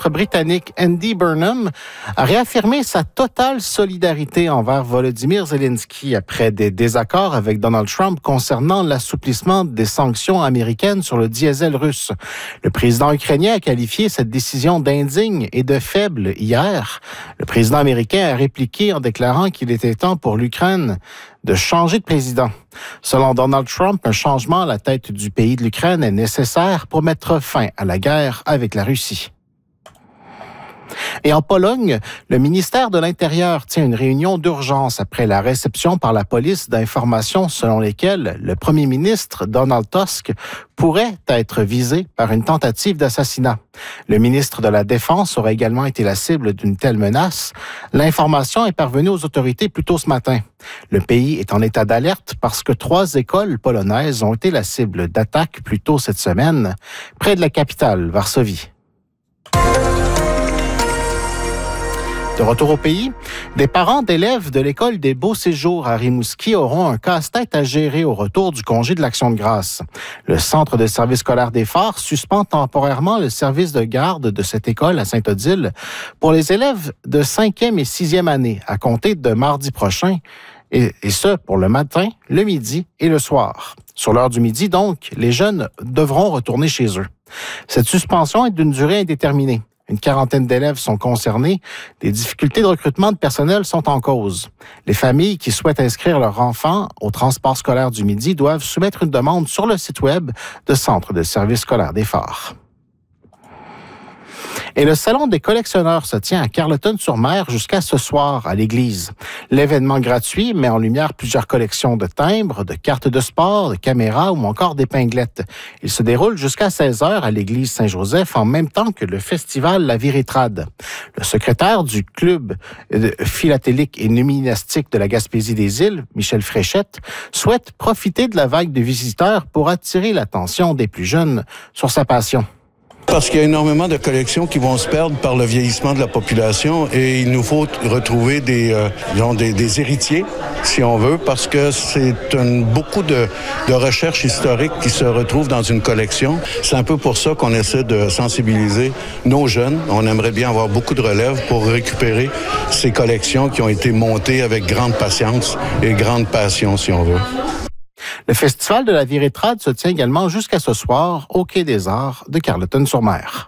ministre britannique Andy Burnham a réaffirmé sa totale solidarité envers Volodymyr Zelensky après des désaccords avec Donald Trump concernant l'assouplissement des sanctions américaines sur le diesel russe. Le président ukrainien a qualifié cette décision d'indigne et de faible hier. Le président américain a répliqué en déclarant qu'il était temps pour l'Ukraine de changer de président. Selon Donald Trump, un changement à la tête du pays de l'Ukraine est nécessaire pour mettre fin à la guerre avec la Russie. Et en Pologne, le ministère de l'Intérieur tient une réunion d'urgence après la réception par la police d'informations selon lesquelles le premier ministre Donald Tusk pourrait être visé par une tentative d'assassinat. Le ministre de la Défense aurait également été la cible d'une telle menace. L'information est parvenue aux autorités plus tôt ce matin. Le pays est en état d'alerte parce que 3 écoles polonaises ont été la cible d'attaques plus tôt cette semaine, près de la capitale, Varsovie. De retour au pays, des parents d'élèves de l'école des Beaux Séjours à Rimouski auront un casse-tête à gérer au retour du congé de l'Action de grâce. Le Centre de service scolaire des Phares suspend temporairement le service de garde de cette école à Sainte-Odile pour les élèves de 5e et 6e année à compter de mardi prochain, et ce pour le matin, le midi et le soir. Sur l'heure du midi, donc, les jeunes devront retourner chez eux. Cette suspension est d'une durée indéterminée. Une quarantaine d'élèves sont concernés. Des difficultés de recrutement de personnel sont en cause. Les familles qui souhaitent inscrire leur enfant au transport scolaire du midi doivent soumettre une demande sur le site web de Centre de service scolaire des Phares. Et le Salon des collectionneurs se tient à Carleton-sur-Mer jusqu'à ce soir à l'église. L'événement gratuit met en lumière plusieurs collections de timbres, de cartes de sport, de caméras ou encore d'épinglettes. Il se déroule jusqu'à 16h à l'église Saint-Joseph en même temps que le festival La Virétrade. Le secrétaire du club philatélique et numismatique de la Gaspésie-des-Îles, Michel Fréchette, souhaite profiter de la vague de visiteurs pour attirer l'attention des plus jeunes sur sa passion. Parce qu'il y a énormément de collections qui vont se perdre par le vieillissement de la population et il nous faut retrouver des héritiers, si on veut, parce que c'est beaucoup de recherches historiques qui se retrouvent dans une collection. C'est un peu pour ça qu'on essaie de sensibiliser nos jeunes. On aimerait bien avoir beaucoup de relève pour récupérer ces collections qui ont été montées avec grande patience et grande passion, si on veut. Le Festival de la Virétrade se tient également jusqu'à ce soir au Quai des Arts de Carleton-sur-Mer.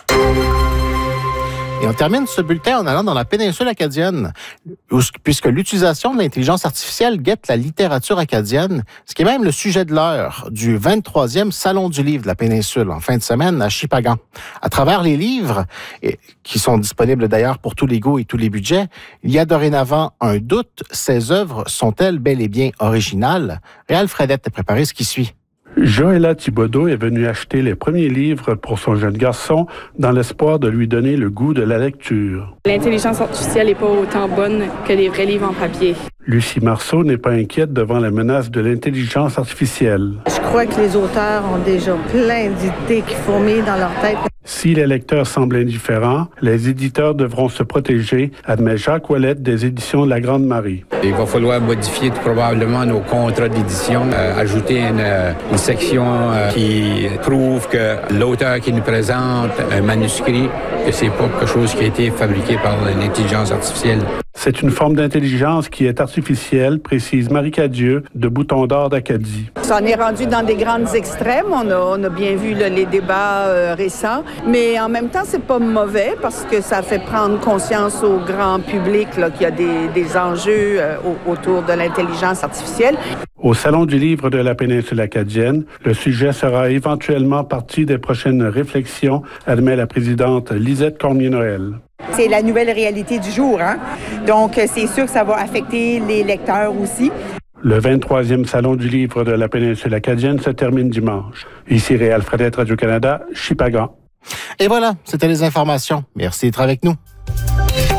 Et on termine ce bulletin en allant dans la péninsule acadienne, puisque l'utilisation de l'intelligence artificielle guette la littérature acadienne, ce qui est même le sujet de l'heure du 23e Salon du livre de la péninsule en fin de semaine à Shippagan. À travers les livres, qui sont disponibles d'ailleurs pour tous les goûts et tous les budgets, il y a dorénavant un doute, ces œuvres sont-elles bel et bien originales? Réal Fredette a préparé ce qui suit. Joëlla Thibodeau est venue acheter les premiers livres pour son jeune garçon dans l'espoir de lui donner le goût de la lecture. L'intelligence artificielle n'est pas autant bonne que les vrais livres en papier. Lucie Marceau n'est pas inquiète devant la menace de l'intelligence artificielle. Je crois que les auteurs ont déjà plein d'idées qui fourmillent dans leur tête. Si les lecteurs semblent indifférents, les éditeurs devront se protéger, admet Jacques Ouellette des éditions de la Grande Marie. Il va falloir modifier probablement nos contrats d'édition, ajouter une section qui prouve que l'auteur qui nous présente un manuscrit, que c'est pas quelque chose qui a été fabriqué par l'intelligence artificielle. C'est une forme d'intelligence qui est artificielle, précise Marie Cadieux de Bouton d'Or d'Acadie. Ça en est rendu dans des grandes extrêmes. On a bien vu les débats récents. Mais en même temps, c'est pas mauvais parce que ça fait prendre conscience au grand public qu'il y a des enjeux autour de l'intelligence artificielle. Au Salon du livre de la péninsule acadienne, le sujet sera éventuellement partie des prochaines réflexions, admet la présidente Lisette Cormier-Noël. C'est la nouvelle réalité du jour, hein? Donc, c'est sûr que ça va affecter les lecteurs aussi. Le 23e Salon du livre de la péninsule acadienne se termine dimanche. Ici Réal Fredette, Radio-Canada, Shippagan. Et voilà, c'était les informations. Merci d'être avec nous.